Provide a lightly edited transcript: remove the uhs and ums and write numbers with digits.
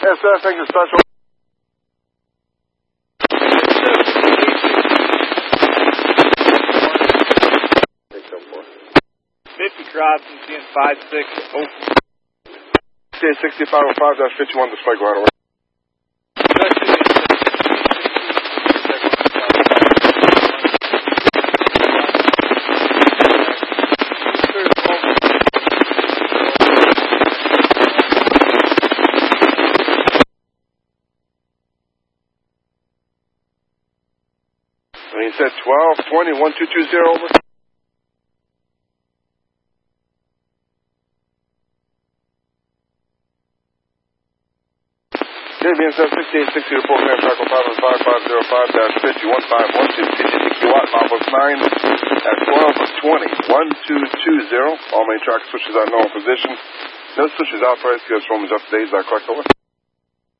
Yes, sir. Thank you, Special. 50 crossing, seeing 5-6, open. CA 6505-51, display go out. He said 1220 1220 over. Being said 6860 report man Taco 55505-5151 CCTQ Watt Mobile 9 at 1220 1220. All main track switches are in normal position. No switches authorized. Gas room is up to date. Is that correct? Over.